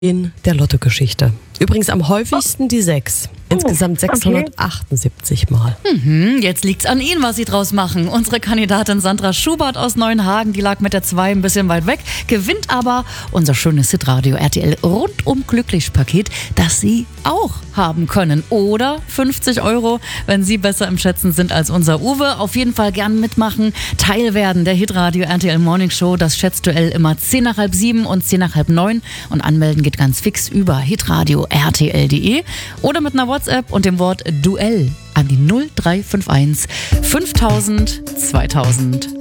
In der Lotto-Geschichte. Übrigens am häufigsten die 6. Insgesamt 678 Mal. Jetzt liegt's an Ihnen, was Sie draus machen. Unsere Kandidatin Sandra Schubert aus Neuenhagen, die lag mit der 2 ein bisschen weit weg, gewinnt aber unser schönes Hitradio RTL rundum Glücklich-Paket, das Sie auch haben können. Oder 50 €, wenn Sie besser im Schätzen sind als unser Uwe. Auf jeden Fall gern mitmachen, Teil werden der Hitradio RTL Morning Show. Das Schätzduell immer 10 nach halb 7 und 10 nach halb 9. Und anmelden geht ganz fix über hitradio rtl.de oder mit einer WhatsApp und dem Wort Duell an die 0351 5000 2000.